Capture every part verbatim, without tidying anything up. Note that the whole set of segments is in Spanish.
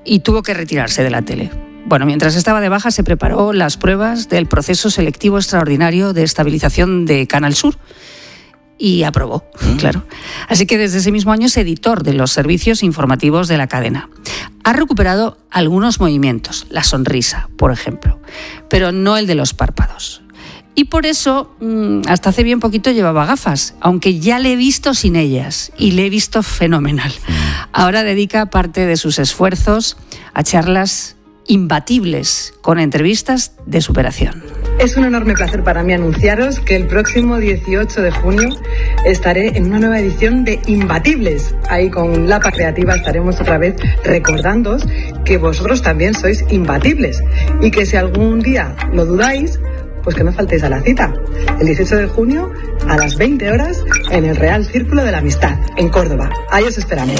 y tuvo que retirarse de la tele. Bueno, mientras estaba de baja se preparó las pruebas del proceso selectivo extraordinario de estabilización de Canal Sur y aprobó, mm. claro. Así que desde ese mismo año es editor de los servicios informativos de la cadena. Ha recuperado algunos movimientos, la sonrisa, por ejemplo, pero no el de los párpados. Y por eso, hasta hace bien poquito llevaba gafas, aunque ya le he visto sin ellas y le he visto fenomenal. Ahora dedica parte de sus esfuerzos a charlas imbatibles con entrevistas de superación. Es un enorme placer para mí anunciaros que el próximo dieciocho de junio estaré en una nueva edición de Imbatibles. Ahí con Lapa Creativa estaremos otra vez recordándoos que vosotros también sois imbatibles y que si algún día lo dudáis, pues que no faltéis a la cita. El dieciocho de junio a las veinte horas en el Real Círculo de la Amistad, en Córdoba. Ahí os esperamos.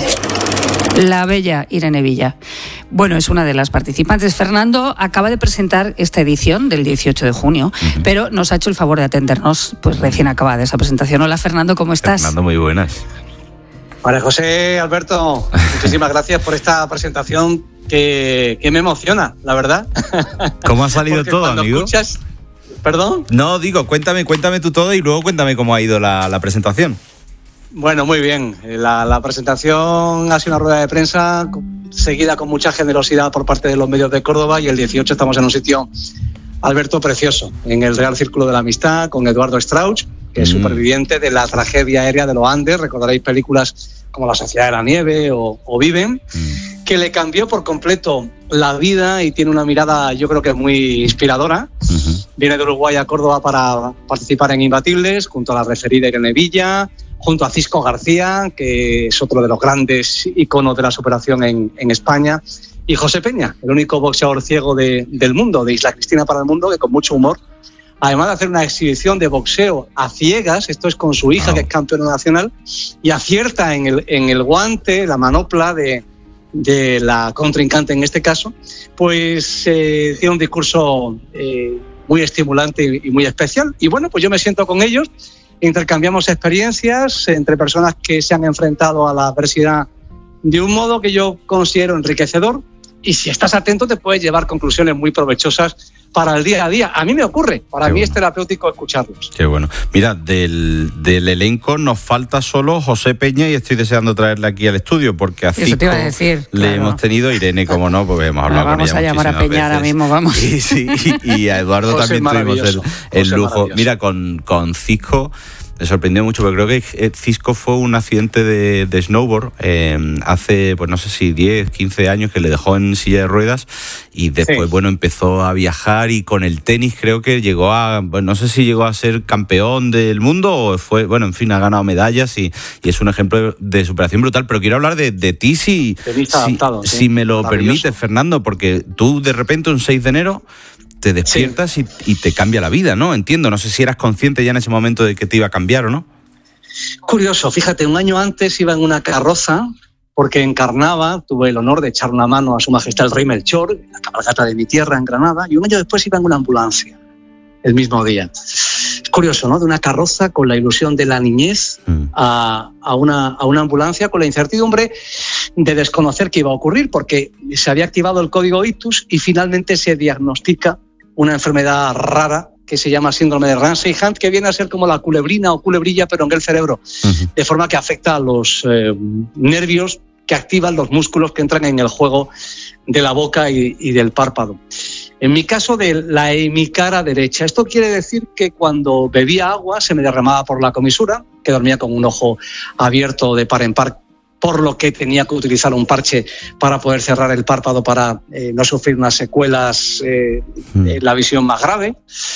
La bella Irene Villa. Bueno, es una de las participantes. Fernando acaba de presentar esta edición del dieciocho de junio, uh-huh. pero nos ha hecho el favor de atendernos pues recién acabada esa presentación. Hola, Fernando, ¿cómo estás? Fernando, muy buenas. María José, Alberto, muchísimas gracias por esta presentación que, que me emociona, la verdad. ¿Cómo ha salido todo, amigo? Escuchas... ¿Perdón? No, digo, cuéntame, cuéntame tú todo y luego cuéntame cómo ha ido la, la presentación. Bueno, muy bien. La, la presentación ha sido una rueda de prensa seguida con mucha generosidad por parte de los medios de Córdoba y el dieciocho estamos en un sitio, Alberto, precioso, en el Real Círculo de la Amistad con Eduardo Strauch, que es mm. superviviente de la tragedia aérea de los Andes. Recordaréis películas como La Sociedad de la Nieve o, o Viven, mm. que le cambió por completo la vida y tiene una mirada, yo creo que muy inspiradora. Uh-huh. Viene de Uruguay a Córdoba para participar en Imbatibles, junto a la referida Irene Villa, junto a Cisco García, que es otro de los grandes iconos de la superación en, en España, y José Peña, el único boxeador ciego de, del mundo, de Isla Cristina para el mundo, que con mucho humor, además de hacer una exhibición de boxeo a ciegas, esto es con su hija, wow. que es campeona nacional, y acierta en el, en el guante, la manopla de, de la contrincante en este caso, pues eh, tiene un discurso eh, muy estimulante y, y muy especial. Y bueno, pues yo me siento con ellos, intercambiamos experiencias entre personas que se han enfrentado a la adversidad de un modo que yo considero enriquecedor, y si estás atento te puedes llevar conclusiones muy provechosas para el día a día. A mí me ocurre, para Qué mí bueno. Es terapéutico escucharlos. Qué bueno. Mira, del, del elenco nos falta solo José Peña y estoy deseando traerle aquí al estudio porque a Cisco a decir, le claro. hemos tenido, Irene, como no, porque hemos hablado con ella. Vamos a llamar a Peña veces. Ahora mismo, vamos. Sí, sí, y, y a Eduardo José también tuvimos el, el lujo. Mira, con, con Cisco me sorprendió mucho, porque creo que Cisco fue un accidente de, de snowboard eh, hace, pues no sé si diez, quince años, que le dejó en silla de ruedas y después, sí. bueno, empezó a viajar y con el tenis creo que llegó a, bueno, no sé si llegó a ser campeón del mundo o fue, bueno, en fin, ha ganado medallas y, y es un ejemplo de superación brutal. Pero quiero hablar de, de ti si, si, adaptado, si sí. me lo permites, Fernando, porque tú de repente un seis de enero te despiertas sí. y, y te cambia la vida, ¿no? Entiendo, no sé si eras consciente ya en ese momento de que te iba a cambiar o no. Curioso, fíjate, un año antes iba en una carroza porque encarnaba, tuve el honor de echar una mano a su majestad el rey Melchor, en la cabalgata de mi tierra en Granada, y un año después iba en una ambulancia, el mismo día. Es curioso, ¿no? De una carroza con la ilusión de la niñez mm. a, a, una, a una ambulancia con la incertidumbre de desconocer qué iba a ocurrir, porque se había activado el código ictus y finalmente se diagnostica una enfermedad rara que se llama síndrome de Ramsay-Hunt, que viene a ser como la culebrina o culebrilla, pero en el cerebro, uh-huh. de forma que afecta a los eh, nervios que activan los músculos que entran en el juego de la boca y, y del párpado. En mi caso, de la hemicara derecha. Esto quiere decir que cuando bebía agua se me derramaba por la comisura, que dormía con un ojo abierto de par en par, por lo que tenía que utilizar un parche para poder cerrar el párpado para eh, no sufrir unas secuelas, eh, mm. eh, la visión más grave.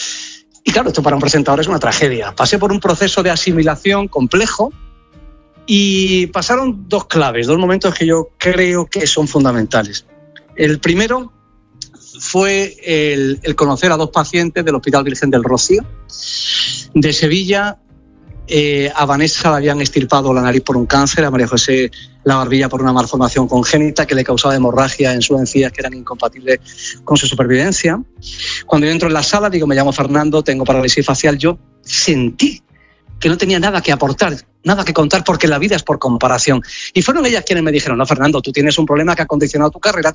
Y claro, esto para un presentador es una tragedia. Pasé por un proceso de asimilación complejo y pasaron dos claves, dos momentos que yo creo que son fundamentales. El primero fue el, el conocer a dos pacientes del Hospital Virgen del Rocío, de Sevilla. Eh, a Vanessa le habían extirpado la nariz por un cáncer, a María José la barbilla por una malformación congénita que le causaba hemorragia en sus encías que eran incompatibles con su supervivencia. Cuando yo entro en la sala, digo, me llamo Fernando, tengo parálisis facial, yo sentí que no tenía nada que aportar, nada que contar, porque la vida es por comparación. Y fueron ellas quienes me dijeron, no, Fernando, tú tienes un problema que ha condicionado tu carrera,